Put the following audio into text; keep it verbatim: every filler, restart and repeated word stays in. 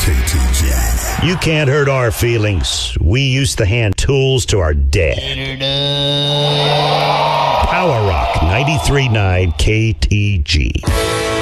K T G. You can't hurt our feelings. We used to hand tools to our dad. Power Rock ninety-three point nine K T G.